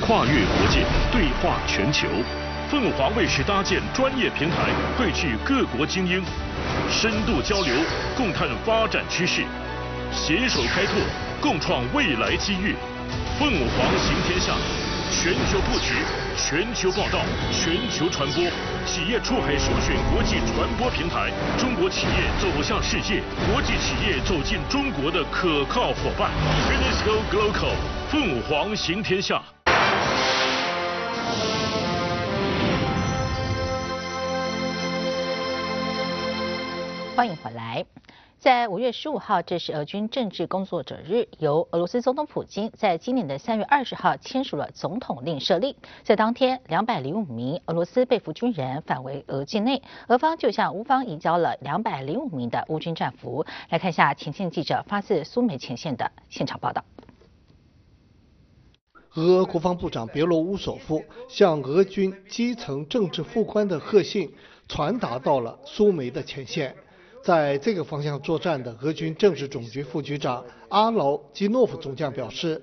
跨越国界，对话全球。凤凰卫视搭建专业平台，汇聚各国精英，深度交流，共探发展趋势，携手开拓，共创未来机遇。凤凰行天下，全球布局，全球报道，全球传播，企业出海首选国际传播平台，中国企业走向世界，国际企业走进中国的可靠伙伴。UNESCO Global， 凤凰行天下。 欢迎回来。在5月15号，这是俄军政治工作者日，由俄罗斯总统普京在今年的3月20号签署了总统令设立。在当天，205名俄罗斯被俘军人返回俄境内，俄方就向乌方移交了205名的乌军战俘。来看一下前线记者发自苏梅前线的现场报道。 俄国防部长别罗乌索夫向俄军基层政治副官的贺信传达到了苏梅的前线。在这个方向作战的俄军政治总局副局长阿劳基诺夫中将表示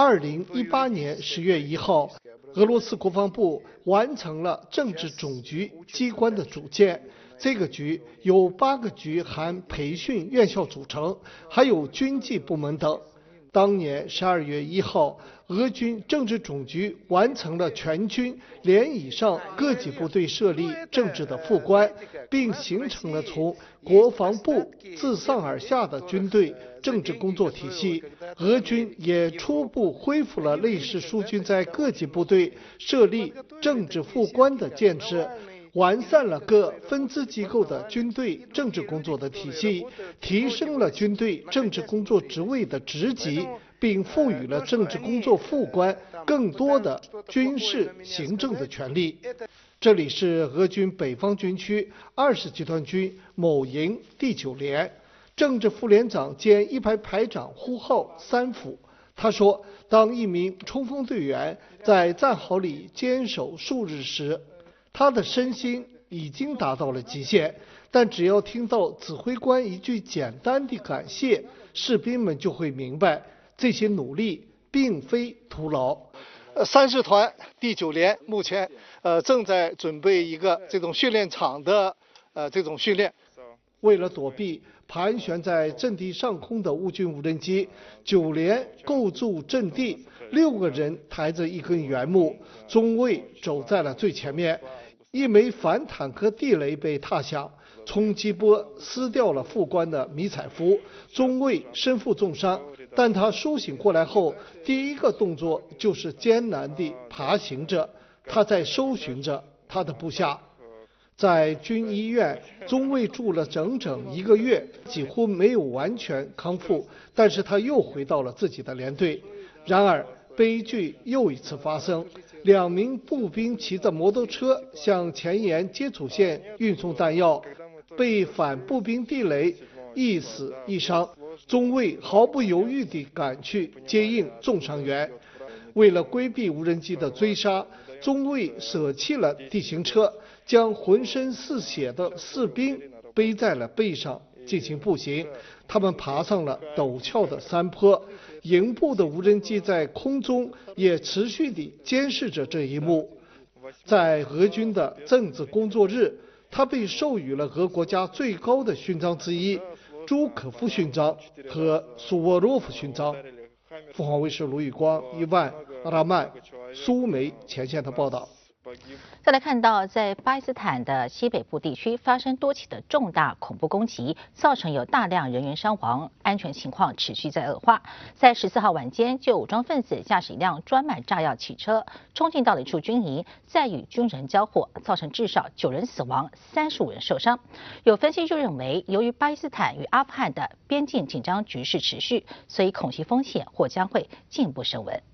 ，2018年10月1号，俄罗斯国防部完成了政治总局机关的组建。这个局由8个局含培训院校组成，还有军纪部门等。当年12月1号，俄军政治总局完成了全军连以上各级部队设立政治的副官，并形成了从国防部自上而下的军队政治工作体系。俄军也初步恢复了类似苏军在各级部队设立政治副官的建制，完善了各分支机构的军队政治工作的体系，提升了军队政治工作职位的职级，并赋予了政治工作副官更多的军事行政的权利。这里是俄军北方军区20集团军某营第9连，政治副连长兼一排排长呼号三府。他说，当一名冲锋队员在战壕里坚守数日时，他的身心已经达到了极限，但只要听到指挥官一句简单的感谢，士兵们就会明白这些努力并非徒劳。30团第9连目前正在准备一个这种训练场的这种训练。为了躲避盘旋在阵地上空的乌军无人机，9连构筑阵地，6个人抬着一根圆木，中尉走在了最前面。一枚反坦克地雷被踏响，冲击波撕掉了副官的迷彩服，中尉身负重伤，但他苏醒过来后，第一个动作就是艰难地爬行着，他在搜寻着他的部下。在军医院，中尉住了整整1个月，几乎没有完全康复，但是他又回到了自己的连队。然而悲剧又一次发生，2名步兵骑着摩托车向前沿接触线运送弹药，被反步兵地雷一死一伤。中尉毫不犹豫地赶去接应重伤员。为了规避无人机的追杀，中尉舍弃了地形车，将浑身是血的士兵背在了背上进行步行。他们爬上了陡峭的山坡，营部的无人机在空中也持续地监视着这一幕。在俄军的政治工作日，他被授予了俄国家最高的勋章之一——朱可夫勋章和苏沃洛夫勋章。凤凰卫视卢宇光、伊万、阿拉曼、苏梅前线的报道。 再来看到，在巴基斯坦的西北部地区发生多起的重大恐怖攻击，造成有大量人员伤亡，安全情况持续在恶化。在14号晚间，就武装分子驾驶一辆装满炸药汽车，冲进到了一处军营，再与军人交火，造成至少9人死亡，35人受伤。有分析就认为，由于巴基斯坦与阿富汗的边境紧张局势持续，所以恐袭风险或将会进一步升温。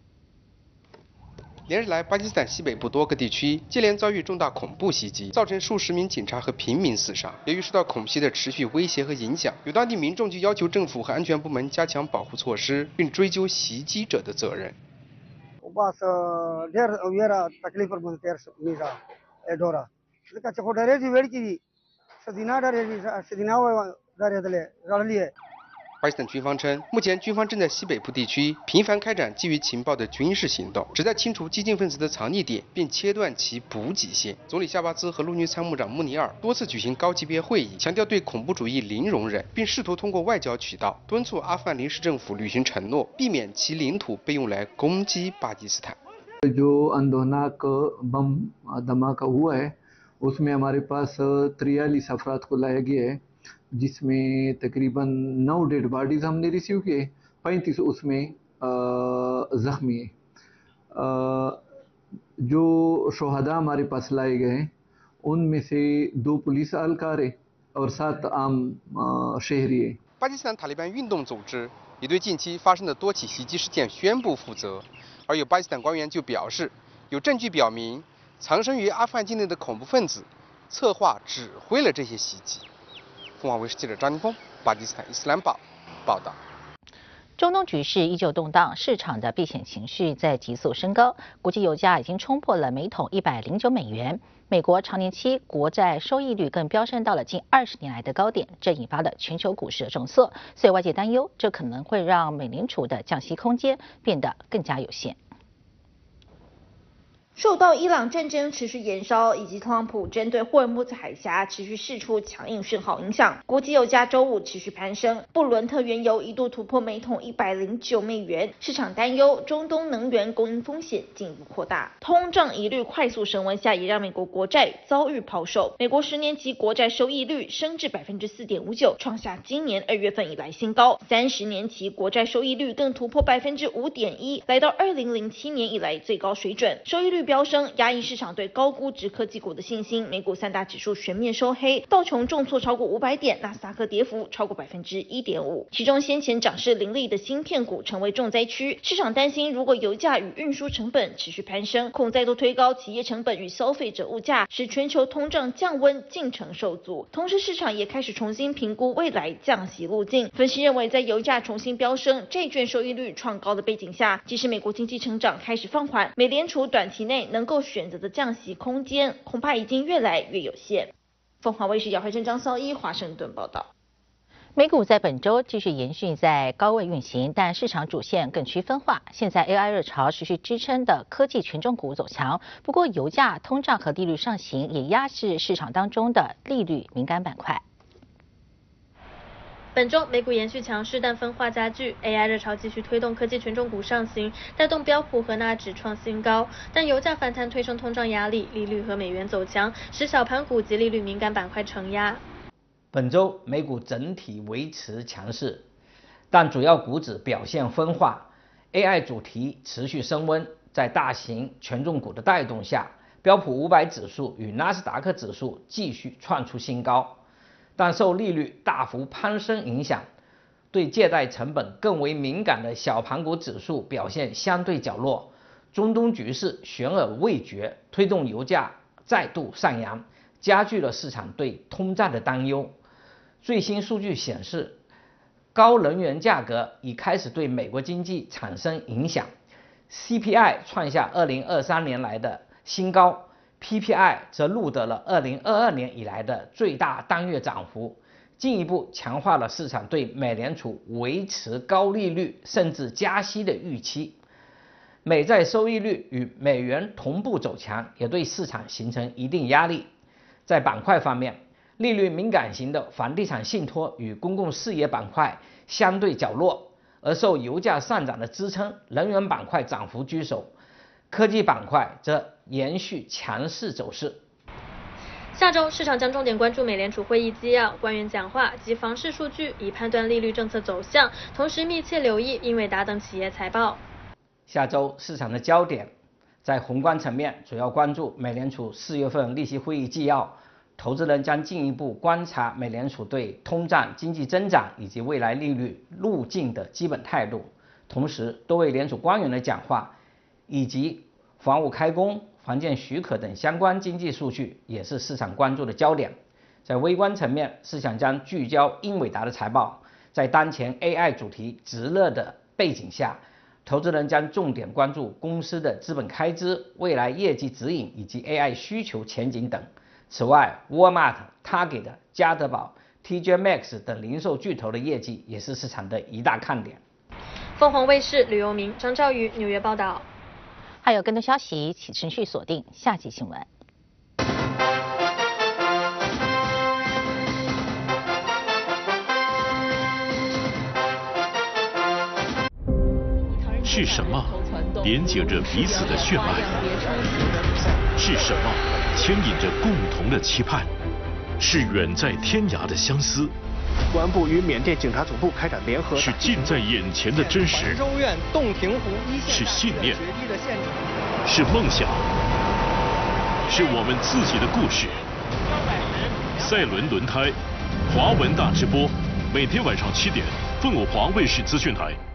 连日来，巴基斯坦西北部多个地区接连遭遇重大恐怖袭击，造成数十名警察和平民死伤。由于受到恐袭的持续威胁和影响，有当地民众就要求政府和安全部门加强保护措施，并追究袭击者的责任。 巴基斯坦军方称，目前军方正在西北部地区频繁开展基于情报的军事行动，旨在清除激进分子的藏匿点，并切断其补给线。总理夏巴兹和陆军参谋长穆尼尔多次举行高级别会议，强调对恐怖主义零容忍，并试图通过外交渠道敦促阿富汗临时政府履行承诺，避免其领土被用来攻击巴基斯坦。 जो अंदोनाक बम धमाका हुआ है उसमें हमारे पास 43 अफराद को लाया गया है, जिसमें तकरीबन 9 डेड बॉडीज हमने रिसीव किए, 35 उसमें जख्मी है। जो शोहदा हमारे पास लाए गए हैं उनमें से 2 पुलिस एहलकार है और 7 आम शहरी है। 巴基斯坦塔利班运动组织也对近期发生的多起袭击事件宣布负责，而有巴基斯坦官员就表示，有证据表明藏身于阿富汗境内的恐怖分子策划指挥了这些袭击。凤凰卫视记者张宁峰，巴基斯坦伊斯兰堡报道。 中东局势依旧动荡，市场的避险情绪在急速升高，国际油价已经冲破了每桶109美元。美国长年期国债收益率更飙升到了近20年来的高点，这引发了全球股市的重挫，所以外界担忧这可能会让美联储的降息空间变得更加有限。 受到伊朗战争持续延烧以及特朗普针对霍尔木兹海峡持续释出强硬讯号影响，国际油价周五持续攀升，布伦特原油一度突破每桶109美元，市场担忧中东能源供应风险进一步扩大。通胀疑虑快速升温下，也让美国国债遭遇抛售，美国10年期国债收益率升至 4.59%， 创下今年2月份以来新高，30年期国债收益率更突破 5.1%， 来到2007年以来最高水准，收益率飙升，压抑市场对高估值科技股的信心。美股3大指数全面收黑，道琼重挫超过500点，纳斯达克跌幅超过 1.5%。其中先前涨势凌厉的芯片股成为重灾区，市场担心如果油价与运输成本持续攀升，恐再度推高企业成本与消费者物价，使全球通胀降温进程受阻。同时，市场也开始重新评估未来降息路径。分析认为，在油价重新飙升、债券收益率创高的背景下，即使美国经济成长开始放缓，美联储短期内能够选择的降息空间恐怕已经越来越有限。凤凰卫视姚慧珍、张绍一华盛顿报道。 美股在本周继续延续在高位运行，但市场主线更趋分化。现在 AI 热潮持续支撑的科技权重股走强，不过油价、通胀和利率上行也压制市场当中的利率敏感板块。 本周美股延续强势，但分化加剧 ，AI 热潮继续推动科技权重股上行，带动标普和纳指创新高。但油价反弹推升通胀压力，利率和美元走强，使小盘股及利率敏感板块承压。 本周美股整体维持强势，但主要股指表现分化 ，AI 主题持续升温，在大型权重股的带动下，标普500指数与纳斯达克指数继续创出新高。但受利率大幅攀升影响，对借贷成本更为敏感的小盘股指数表现相对较弱。中东局势悬而未决，推动油价再度上扬，加剧了市场对通胀的担忧。最新数据显示，高能源价格已开始对美国经济产生影响 ，CPI 创下2023年来的新高。PPI 则录得了2022年以来的最大单月涨幅，进一步强化了市场对美联储维持高利率甚至加息的预期。美债收益率与美元同步走强，也对市场形成一定压力。在板块方面，利率敏感型的房地产信托与公共事业板块相对较弱，而受油价上涨的支撑，能源板块涨幅居首。科技板块则延续强势走势。 下周市场将重点关注美联储会议纪要、官员讲话及房市数据，以判断利率政策走向，同时密切留意英伟达等企业财报。 下周市场的焦点在宏观层面，主要关注美联储4月份利息会议纪要，投资人将进一步观察美联储对通胀、经济增长以及未来利率路径的基本态度。同时，多位联储官员的讲话以及房屋开工、房建许可等相关经济数据也是市场关注的焦点。在微观层面，市场将聚焦英伟达的财报。在当前 AI 主题直热的背景下，投资人将重点关注公司的资本开支、未来业绩指引以及 AI 需求前景等。此外，Walmart、Target、家得宝、 TJ Maxx 等零售巨头的业绩也是市场的一大看点。 凤凰卫视吕佑明、张兆宇纽约报道。 还有更多消息，请持续锁定下集新闻。 是什么连接着彼此的血脉？是什么牵引着共同的期盼？是远在天涯的相思。 公安部与缅甸警察总部开展联合。 是近在眼前的真实。 州院洞庭湖一线。 是信念。是梦想。是我们自己的故事。赛伦轮胎，华文大直播，每天晚上7点，凤凰卫视资讯台。